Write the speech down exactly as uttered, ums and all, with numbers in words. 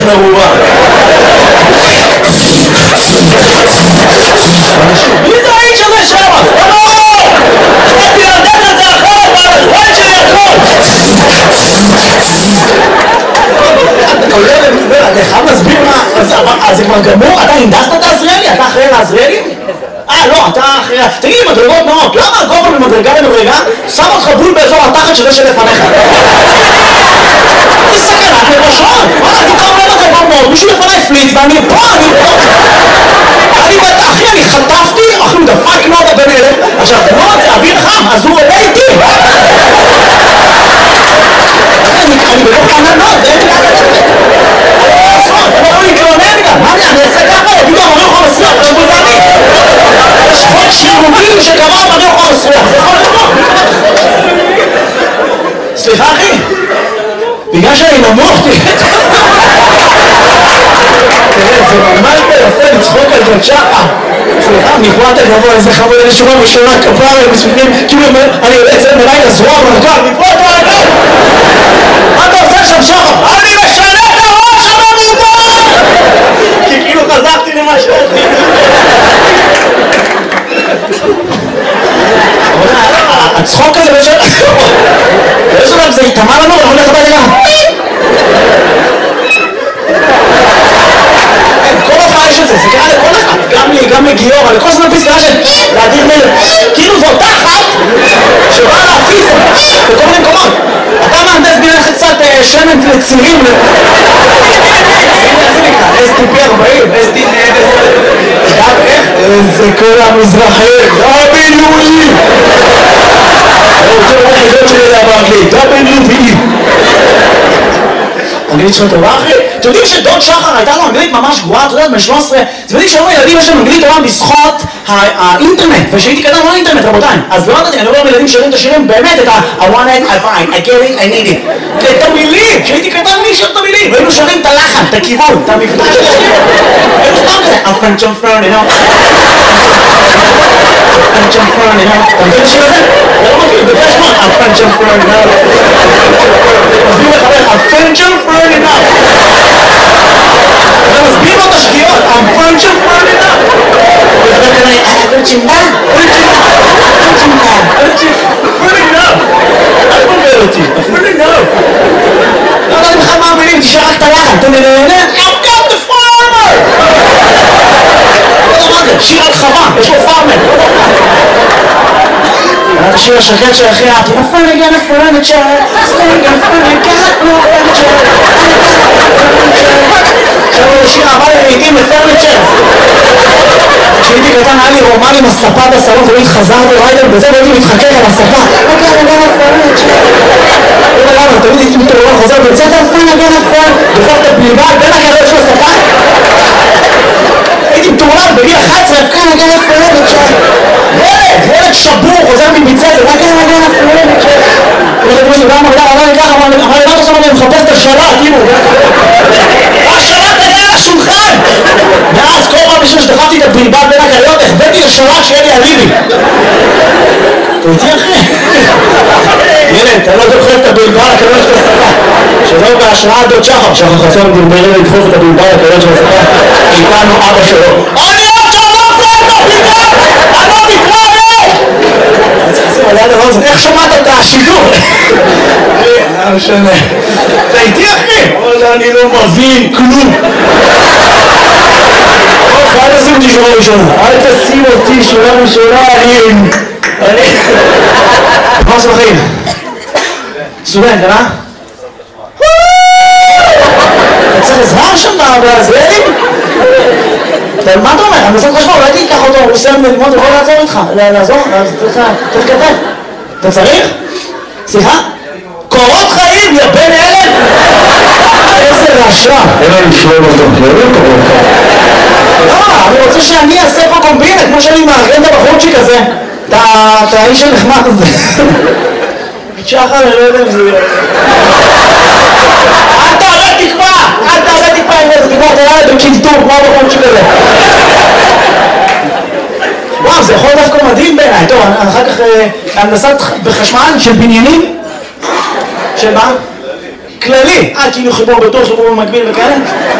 מרובה. מי זה האיש הזה שם? לא! חייתי לדעת את זה אחרת והרחוון שלי הכל! אתה חייב להסביר מה... אז זה כבר גמור? אתה הנדסת את העזריאלי? אתה אחראי על העזריאלי? אה, לא, אתה אחראי... תגיד לי, מדרגות נאות, למה הגובה ממדרגה למדרגה שם אותך בול באזור התחת שזה שלפניך? זה סכנת לבשון! וואלה, אני קרוב למדרגות נאות, מישהו לפניי פליץ ואני פה, אני פה! אני בטח, אחי, אני חטפתי, אחי, הוא דפק נודה בן אלף, עכשיו, נוד זה אוויר חם, אז הוא עולה איתי! אני בלוך עננות, אין לי עננות שלי! אני לא יכול להתלונן גם, מה אני, אני אעשה ככה, יגידו, אמרי אוכל מסריח, זה בוזני! יש חוק שירוגים שקבע אמרי אוכל מסריח, זה יכול לקרות! סליחה אחי, בגלל שאני נמוך, תראה, זה ממש ביפה לצחוק על ג'ון שחר. סליחה, מפה אתה גבוה, איזה חמוד, איזה שורה בשורה, כפרה, מספיקים, כאילו אני יוצא מליי לזרוע מרכב, מפה אתה רגע! מה אתה עושה שם שחר? אני משנה את הראש הממומן! כי כאילו חזרתי למה שאתי. הצחוק הזה בשביל... באיזו לב זה יתאמה לנו, אני הולך הבא לגמרי. כל הופעה יש את זה, זה קרה לכל אחד, גם לי, גם לגיורא, לכל זמן פיס קרה של להדיר מלך. כאילו זו אותה אחת שבאה להפיס בכל מיני מקומות. אתה מהנדס בינך קצת שמן לצירים. איך זה נקרא? אס די פי ארבעים, אס די נהדס. גם איך? זה כל המזרחי, דאבליו-אי. אני רוצה לומר חידות שלי זה באנגלית, דאבליו-אי. אנגלית שלך טובה אחי? אתם יודעים שדוד שחר הייתה לו אנגלית ממש גרועה, אתה יודעת, ב-שלוש עשרה, אתם יודעים שהיום הילדים יש להם אנגלית טובה בזכות האינטרנט, ושהייתי קטן לא אינטרנט רבותיי, אז לא יודעת, אני לא רואה ילדים שרים את השירים באמת את ה- I want it, I find, I get it, I need it, את המילים, שהייתי קטן מי שר את המילים, והיינו שרים את הלחן, את הכיוון, את המבטא של השיר, היינו סתם כזה, I'm French and Fern, you know, French and Fern, you know, אתה מבין השיר הזה? זה לא מכיר, זה יש מאוד, I'm French and Fern, you know, מסביר לחבר, I'm French and Fern, you know, אתה מסביר לו את השגיאות, I'm French and Fern, you know, וחבר כזה, פרצ'ינדה, פרצ'ינדה, פרצ'ינדה, פרצ'ינדה, אל תבלבל אותי, פרצ'ינדה. לא יודעת בכלל מה המילים, תשאר רק את הלחן, אתה נהנה, I've got the farmer! לא יודע מה זה, שיר על חווה, יש לו פארמר. היה את השיר השקט שהכי אהבתי, A furniture, a furniture, sing a furniture, no furniture, עכשיו הוא שיר אהבה לעיתים לפרניצ'ר. כשהייתי קטן היה לי רומן עם הספה בסלון, תמיד חזרתי ריידר בזה והייתי מתחכך על הספה. אוקיי, אני גם הפרניצ'ר. לא יודע למה, תמיד הייתי מתעורר חוזר בית ספר, פן הגן הפרן, דוחף את הבלבל בין הגדול של הספה. הייתי מתעורר בגיל אחת עשרה, פן הגן הפרניצ'ר. ילד, ילד שבור, חוזר מביצת, רק פן הגן הפרניצ'ר. הולכת מישהו, גם אמר, אמר לי ככה, אמר לי, אמר לי, מה אתה שם, אני מחפש את השלט, כאילו. השלט היה על השולחן! ואז כל פעם בשביל שדחפתי את הבלבל בין הגליות, החבאתי לשלט שיהיה לי אליבי. אתה איתי אחי? ילד, אתה לא דוחף את הבלבל לקליות של הספה. שזהו בהשראה דוד שחר, שחר חסון דרברי לדחוף את הבלבל לקליות של הספה. איתנו אבא שלו. אני עוד שלום זה את הבלבל! אני לא מתראה! אני צריך לשים עליה לרוזן, איך שמעת את השידור? לא משנה. אתה איתי אחי? וואלה, אני לא מבין כלום. אל תשים אותי שורה ראשונה. אל תשים אותי שורה ראשונה, אני... אני... מה עושה בחיים? סטודנט, אה? אתה צריך עזרה שם בעזריאלים? מה אתה אומר? אני מנסה חשבון, אולי תיקח אותו, הוא עושה ללמוד, יכול לעזור איתך. לעזור? צריך כתב. אתה צריך? סליחה? קורות חיים, יא בן אלף! איזה רשע! אין לי לשלום אותו, לא יודע קורות חיים. לא, אני רוצה שאני אעשה פה קומבינה, כמו שאני מארגן את הבחורצ'יק הזה. את האיש הנחמד הזה. שחר, אני לא יודע אם זה יהיה. אל תעלה תקווה! אל תעלה תקווה עם איזה תקווה, אתה יאללה בקינטור, כמו הבחורצ'יק הזה. וואו, זה יכול דווקא מדהים בעיניי. טוב, אחר כך הנדסת בחשמל של בניינים. של מה? כללי, אה, כאילו חיבור בטוח, חיבור במקביל וכאלה?